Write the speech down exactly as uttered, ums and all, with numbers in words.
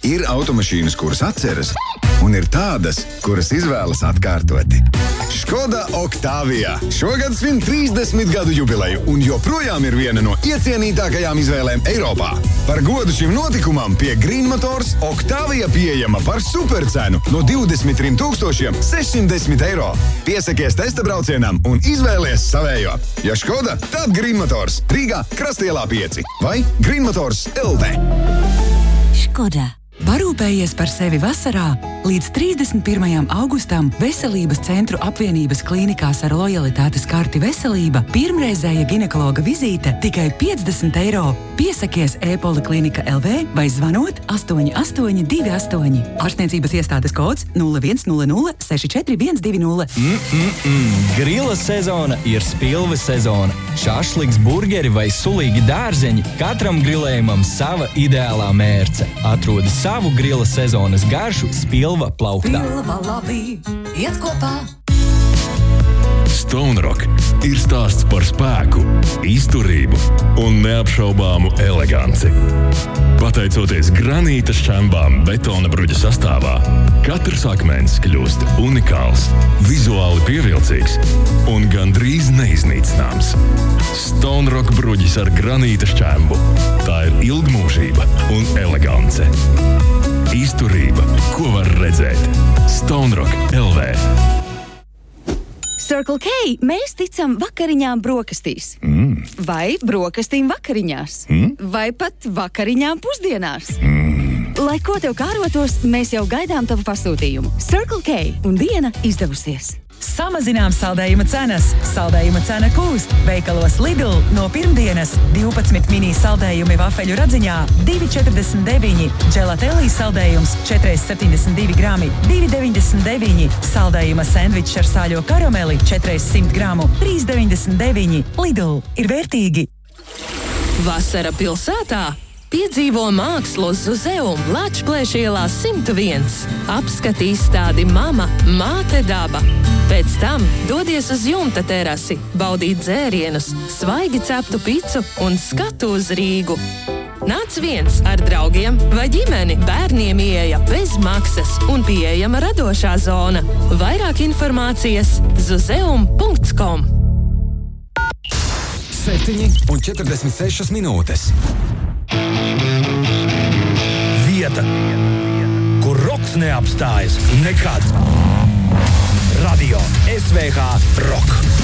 Ir automašīnas, kuras atceras, un ir tādas, kuras izvēlas atkārtoti. Škoda Octavia šogad svin trīsdesmit gadu jubileju un joprojām ir viena no iecienītākajām izvēlēm Eiropā. Par godu šim notikumam pie Green Motors Octavia pieejama par supercenu no divdesmit trim tūkstošiem sešsimt desmit eiro. Piesakies testa braucienam un izvēlies savējo. Ja Škoda, tad Green Motors Rīgā Krastielā pieci vai Green Motors L V. Škoda. Parūpējies par sevi vasarā. Līdz trīsdesmit pirmajam augustam Veselības centru apvienības klīnikās ar lojalitātes karti Veselība pirmreizēja ginekologa vizīte tikai piecdesmit eiro. Piesakies e-poliklinika L V vai zvanot astoņi astoņi divi astoņi. Ārstniecības iestādes kods nulle viens nulle nulle seši četri viens divi nulle. Mm-mm-mm. Grila sezona ir spilves sezona. Šašliks, burgeri vai sulīgi dārzeņi, katram grilējumam sava ideālā mērce. Atrodi savu grila sezonas garšu Spilva plauktā. Spilva labi, iet kopā. Stone Rock ir stāsts par spēku, izturību un neapšaubāmu eleganci. Pateicoties granīta šķembām betona bruģa sastāvā, katrs akmens kļūst unikāls, vizuāli pievilcīgs un gandrīz neiznīcināms. Stone Rock bruģis ar granīta šķembu. Tā ir ilgmūžība un elegance. Izturība, ko var redzēt. Stone Rock L V. Circle K, mēs ticam vakariņām brokastīs. Mm. Vai brokastīm vakariņās. Mm. Vai pat vakariņām pusdienās. Mm. Lai ko tev kārotos, mēs jau gaidām tavu pasūtījumu. Circle K un diena izdevusies. Samazinām saldējuma cenas. Saldējuma cena kūst. Veikalos Lidl no pirmdienas divpadsmit mini saldējumi vafeļu radziņā divi četrdesmit deviņi. Dželatelī saldējums četri septiņdesmit divi grami divi deviņdesmit deviņi. Saldējuma sendvičs ar sāļo karameli četri simt gramu trīs deviņdesmit deviņi. Lidl ir vērtīgi. Vasara pilsētā. Piedzīvo mākslu Zuzeum Lačplēša ielā simt viens. Apskati izstādi Mama, Māte daba. Pēc tam dodies uz jumta terasi, baudīt dzērienus, svaigi ceptu picu un skatu uz Rīgu. Nāc viens ar draugiem vai ģimeni, bērniem ieeja bez maksas un pieejama radošā zona. Vairāk informācijas zuzeum punkts kom. septiņi un četrdesmit sešas minūtes. Vieta, kur roks neapstājas nekad. Radio S V H Rock.